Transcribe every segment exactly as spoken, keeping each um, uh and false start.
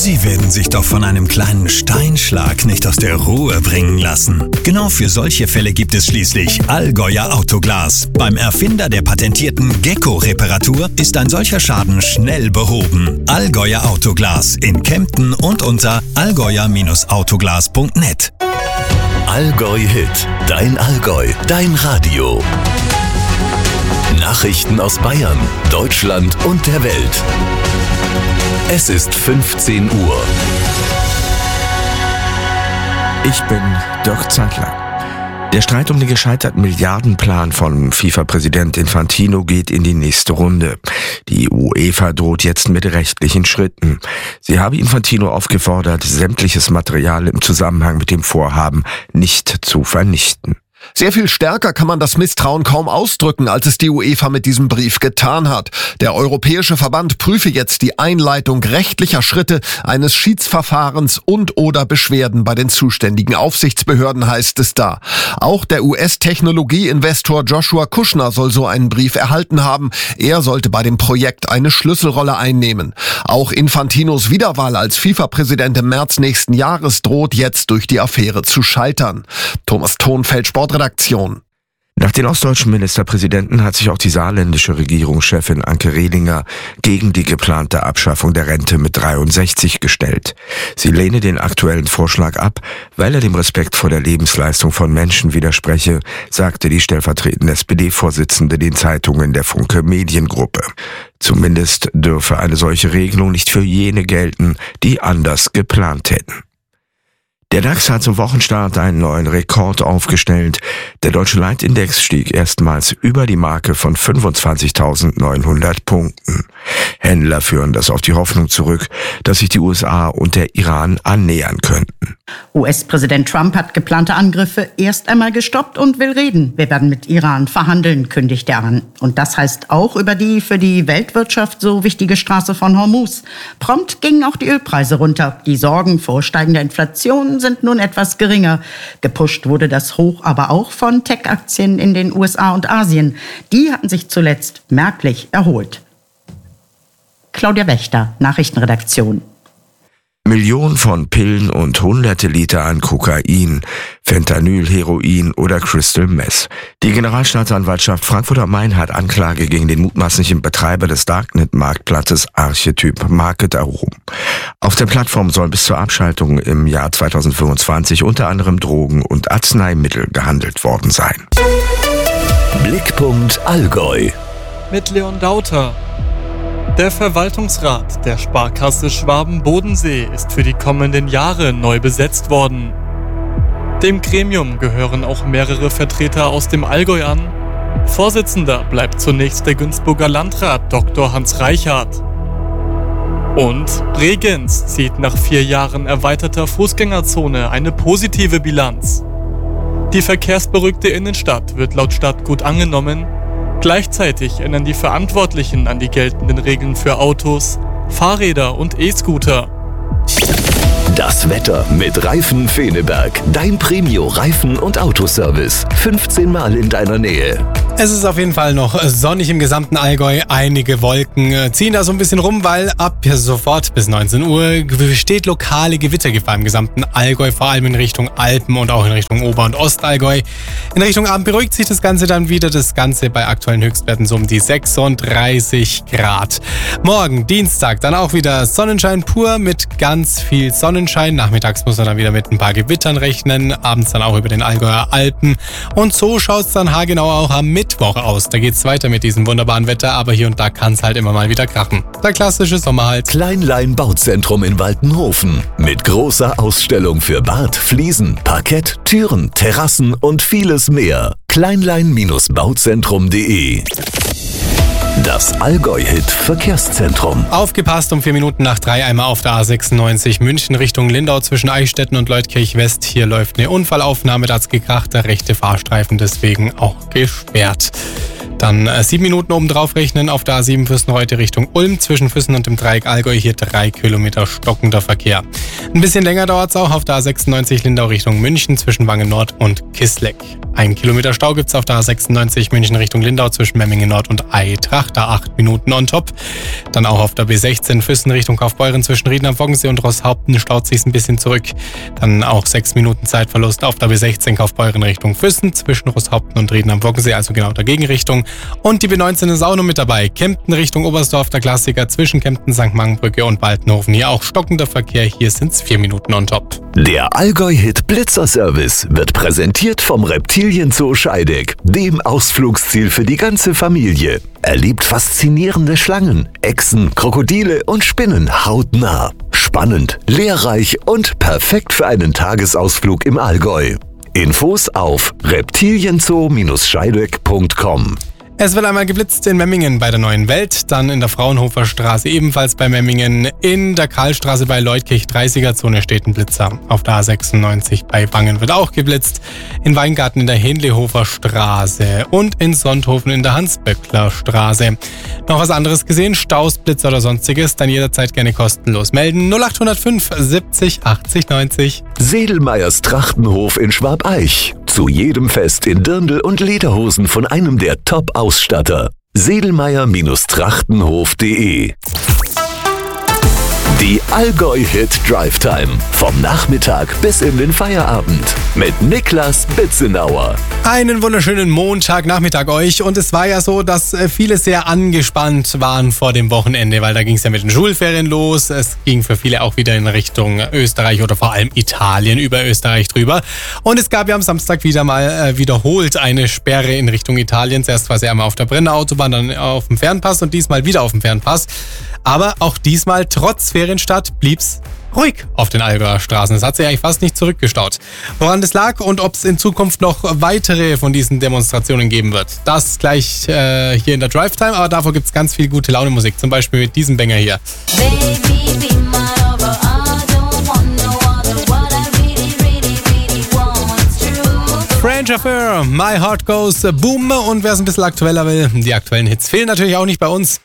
Sie werden sich doch von einem kleinen Steinschlag nicht aus der Ruhe bringen lassen. Genau für solche Fälle gibt es schließlich Allgäuer Autoglas. Beim Erfinder der patentierten Gecko-Reparatur ist ein solcher Schaden schnell behoben. Allgäuer Autoglas in Kempten und unter allgäuer Autoglas punkt net. Allgäu Hit, dein Allgäu, dein Radio. Nachrichten aus Bayern, Deutschland und der Welt. Es ist fünfzehn Uhr. Ich bin Dirk Zeitler. Der Streit um den gescheiterten Milliardenplan von FIFA-Präsident Infantino geht in die nächste Runde. Die UEFA droht jetzt mit rechtlichen Schritten. Sie habe Infantino aufgefordert, sämtliches Material im Zusammenhang mit dem Vorhaben nicht zu vernichten. Sehr viel stärker kann man das Misstrauen kaum ausdrücken, als es die UEFA mit diesem Brief getan hat. Der Europäische Verband prüfe jetzt die Einleitung rechtlicher Schritte eines Schiedsverfahrens und oder Beschwerden bei den zuständigen Aufsichtsbehörden, heißt es da. Auch der U S-Technologieinvestor Joshua Kushner soll so einen Brief erhalten haben. Er sollte bei dem Projekt eine Schlüsselrolle einnehmen. Auch Infantinos Wiederwahl als FIFA-Präsident im März nächsten Jahres droht jetzt durch die Affäre zu scheitern. Thomas Thonfeld, Sportredaktion. Nach den ostdeutschen Ministerpräsidenten hat sich auch die saarländische Regierungschefin Anke Rehlinger gegen die geplante Abschaffung der Rente mit dreiundsechzig gestellt. Sie lehne den aktuellen Vorschlag ab, weil er dem Respekt vor der Lebensleistung von Menschen widerspreche, sagte die stellvertretende S P D-Vorsitzende den Zeitungen der Funke Mediengruppe. Zumindest dürfe eine solche Regelung nicht für jene gelten, die anders geplant hätten. Der DAX hat zum Wochenstart einen neuen Rekord aufgestellt. Der deutsche Leitindex stieg erstmals über die Marke von fünfundzwanzigtausendneunhundert Punkten. Händler führen das auf die Hoffnung zurück, dass sich die U S A und der Iran annähern könnten. U S-Präsident Trump hat geplante Angriffe erst einmal gestoppt und will reden. Wir werden mit Iran verhandeln, kündigt er an. Und das heißt auch über die für die Weltwirtschaft so wichtige Straße von Hormuz. Prompt gingen auch die Ölpreise runter. Die Sorgen vor steigender Inflation sind nun etwas geringer. Gepusht wurde das Hoch aber auch von Tech-Aktien in den U S A und Asien. Die hatten sich zuletzt merklich erholt. Claudia Wächter, Nachrichtenredaktion. Millionen von Pillen und hunderte Liter an Kokain, Fentanyl, Heroin oder Crystal Meth. Die Generalstaatsanwaltschaft Frankfurt am Main hat Anklage gegen den mutmaßlichen Betreiber des Darknet-Marktplatzes Archetyp Market erhoben. Auf der Plattform sollen bis zur Abschaltung im Jahr zweitausendfünfundzwanzig unter anderem Drogen und Arzneimittel gehandelt worden sein. Blickpunkt Allgäu. Mit Leon Dauter. Der Verwaltungsrat der Sparkasse Schwaben-Bodensee ist für die kommenden Jahre neu besetzt worden. Dem Gremium gehören auch mehrere Vertreter aus dem Allgäu an. Vorsitzender bleibt zunächst der Günzburger Landrat Doktor Hans Reichhardt. Und Bregenz zieht nach vier Jahren erweiterter Fußgängerzone eine positive Bilanz. Die verkehrsberuhigte Innenstadt wird laut Stadt gut angenommen. Gleichzeitig erinnern die Verantwortlichen an die geltenden Regeln für Autos, Fahrräder und E-Scooter. Das Wetter mit Reifen Feneberg. Dein Premio-Reifen- und Autoservice. fünfzehn Mal in deiner Nähe. Es ist auf jeden Fall noch sonnig im gesamten Allgäu. Einige Wolken ziehen da so ein bisschen rum, weil ab sofort bis neunzehn Uhr besteht lokale Gewittergefahr im gesamten Allgäu, vor allem in Richtung Alpen und auch in Richtung Ober- und Ostallgäu. In Richtung Abend beruhigt sich das Ganze dann wieder. Das Ganze bei aktuellen Höchstwerten so um die sechsunddreißig Grad. Morgen, Dienstag, dann auch wieder Sonnenschein pur mit ganz viel Sonnenschein. Nachmittags muss man dann wieder mit ein paar Gewittern rechnen. Abends dann auch über den Allgäuer Alpen. Und so schaut es dann haargenau auch am Mittwoch aus. Da geht's weiter mit diesem wunderbaren Wetter, aber hier und da kann es halt immer mal wieder krachen. Der klassische Sommer halt. Kleinlein Bauzentrum in Waltenhofen. Mit großer Ausstellung für Bad, Fliesen, Parkett, Türen, Terrassen und vieles mehr. kleinlein Bauzentrum punkt de. Das Allgäu-Hit Verkehrszentrum. Aufgepasst, um vier Minuten nach drei einmal auf der A sechsundneunzig München Richtung Lindau zwischen Eichstätten und Leutkirch West. Hier läuft eine Unfallaufnahme, da hat's gekracht, der rechte Fahrstreifen deswegen auch gesperrt. Dann äh, sieben Minuten oben drauf rechnen auf der A sieben Fürstenreuth Richtung Ulm. Zwischen Füssen und dem Dreieck Allgäu hier drei Kilometer stockender Verkehr. Ein bisschen länger dauert es auch auf der A sechsundneunzig Lindau Richtung München zwischen Wangen Nord und Kisleck. Ein Kilometer Stau gibt es auf der A sechsundneunzig München Richtung Lindau zwischen Memmingen Nord und Eitrach. Da acht Minuten on top. Dann auch auf der B sechzehn Füssen Richtung Kaufbeuren zwischen Rieden am Foggensee und Rosshaupten staut sich ein bisschen zurück. Dann auch sechs Minuten Zeitverlust auf der B sechzehn Kaufbeuren Richtung Füssen zwischen Rosshaupten und Rieden am Foggensee, also genau der Gegenrichtung. Und die B neunzehn ist auch noch mit dabei. Kempten Richtung Oberstdorf, der Klassiker zwischen Kempten, Sankt Mangenbrücke und Baltenhofen. Hier auch stockender Verkehr, hier sind es vier Minuten on top. Der Allgäu-Hit Blitzer-Service wird präsentiert vom Reptilienzoo Scheideck, dem Ausflugsziel für die ganze Familie. Erlebt faszinierende Schlangen, Echsen, Krokodile und Spinnen hautnah. Spannend, lehrreich und perfekt für einen Tagesausflug im Allgäu. Infos auf reptilienzoo scheideck punkt com. Es wird einmal geblitzt in Memmingen bei der Neuen Welt, dann in der Fraunhofer Straße ebenfalls bei Memmingen, in der Karlstraße bei Leutkirch dreißiger Zone steht ein Blitzer. Auf der A sechsundneunzig bei Wangen wird auch geblitzt, in Weingarten in der Hähnlehofer Straße und in Sonthofen in der Hans-Böckler Straße. Noch was anderes gesehen, Staus, Blitzer oder sonstiges, dann jederzeit gerne kostenlos melden. null acht null fünf siebzig achtzig neunzig. Sedelmeyers Trachtenhof in Schwabeich. Zu jedem Fest in Dirndl und Lederhosen von einem der Top-Ausstatter. sedelmeyer trachtenhof punkt de. Die Allgäu-Hit Drive Time. Vom Nachmittag bis in den Feierabend. Mit Niklas Bitzenauer. Einen wunderschönen Montagnachmittag euch. Und es war ja so, dass viele sehr angespannt waren vor dem Wochenende, weil da ging es ja mit den Schulferien los. Es ging für viele auch wieder in Richtung Österreich oder vor allem Italien über Österreich drüber. Und es gab ja am Samstag wieder mal äh, wiederholt eine Sperre in Richtung Italien. Zuerst war sie einmal auf der Brenner Autobahn, dann auf dem Fernpass und diesmal wieder auf dem Fernpass. Aber auch diesmal trotz Ferienstart blieb's ruhig auf den Allgäuer Straßen. Es hat sich eigentlich fast nicht zurückgestaut. Woran das lag und ob es in Zukunft noch weitere von diesen Demonstrationen geben wird, das gleich äh, hier in der Drive Time. Aber davor gibt's ganz viel gute Laune Musik. Zum Beispiel mit diesem Banger hier. Baby, be my lover, I don't want no other. What I really, really, really want's true. French Affair, My Heart Goes Boom. Und wer es ein bisschen aktueller will, die aktuellen Hits fehlen natürlich auch nicht bei uns.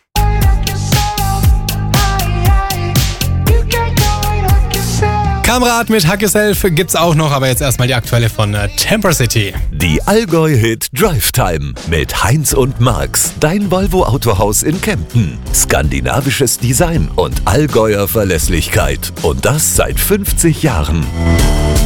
Kamerad mit Hug Yourself gibt's auch noch, aber jetzt erstmal die aktuelle von äh, Temper City. Die Allgäu-Hit Drive Time mit Heinz und Max, dein Volvo Autohaus in Kempten. Skandinavisches Design und Allgäuer Verlässlichkeit. Und das seit fünfzig Jahren.